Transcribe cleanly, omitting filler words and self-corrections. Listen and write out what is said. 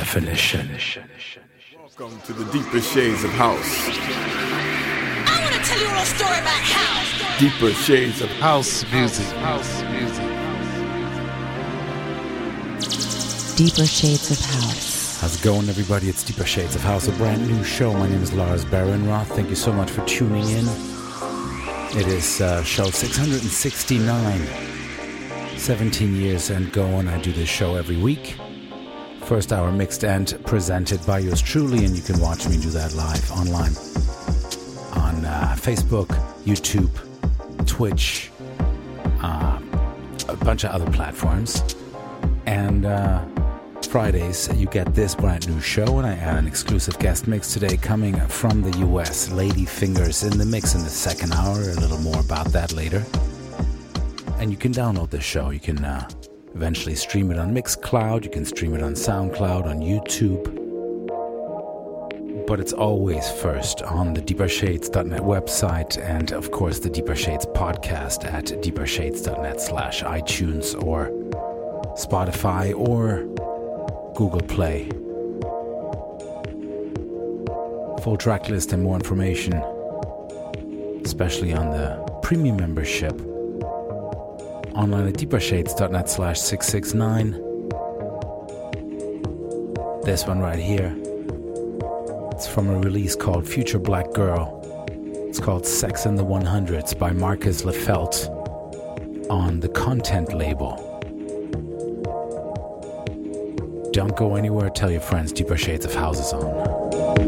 definition. Welcome to the deeper shades of house. I want to tell you a little story about house. Deeper shades of House music. House music. Deeper Shades of House. How's it going, everybody? It's Deeper Shades of House, a brand new show. My name is Lars Barenroth. Thank you so much for tuning in. It is show 669. 17 years and going. I do this show every week. First hour mixed and presented by yours truly, and you can watch me do that live online on Facebook, YouTube, Twitch, a bunch of other platforms. And Fridays, you get this brand new show, and I add an exclusive guest mix today coming from the US. Lady Fingers in the mix in the second hour. A little more about that later. And you can download this show. You can eventually stream it on Mixcloud. You can stream it on SoundCloud, on YouTube. But it's always first on the deepershades.net website, and of course the Deeper Shades podcast at deepershades.net/iTunes or Spotify or Google Play. Full track list and more information, especially on the premium membership, online at deepershades.net/669. This one right here, it's from a release called Future Black Girl. It's called Sex in the 100s by Marcus Lefelt on the Content label. Don't go anywhere. Tell your friends Deeper Shades of House is on.